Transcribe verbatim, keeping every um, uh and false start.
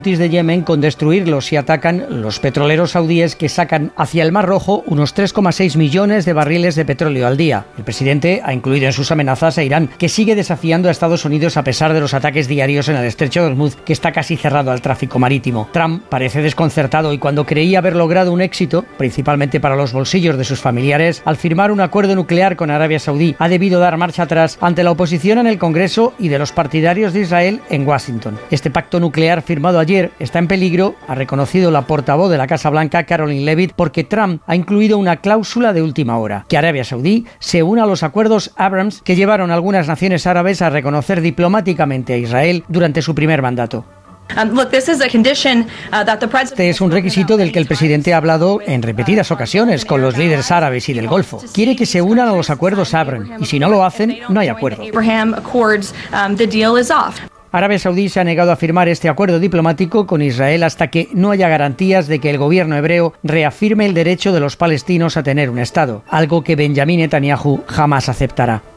de Yemen con destruirlos si atacan los petroleros saudíes que sacan hacia el Mar Rojo unos tres coma seis millones de barriles de petróleo al día. El presidente ha incluido en sus amenazas a Irán, que sigue desafiando a Estados Unidos a pesar de los ataques diarios en el estrecho de Hormuz, que está casi cerrado al tráfico marítimo. Trump parece desconcertado y cuando creía haber logrado un éxito, principalmente para los bolsillos de sus familiares, al firmar un acuerdo nuclear con Arabia Saudí, ha debido dar marcha atrás ante la oposición en el Congreso y de los partidarios de Israel en Washington. Este pacto nuclear firmado ayer está en peligro, ha reconocido la portavoz de la Casa Blanca, Caroline Leavitt, porque Trump ha incluido una cláusula de última hora, que Arabia Saudí se una a los acuerdos Abrams que llevaron a algunas naciones árabes a reconocer diplomáticamente a Israel durante su primer mandato. Este es un requisito del que el presidente ha hablado en repetidas ocasiones con los líderes árabes y del Golfo. Quiere que se unan a los acuerdos Abrams y si no lo hacen, no hay acuerdo. Arabia Saudí se ha negado a firmar este acuerdo diplomático con Israel hasta que no haya garantías de que el gobierno hebreo reafirme el derecho de los palestinos a tener un Estado, algo que Benjamín Netanyahu jamás aceptará.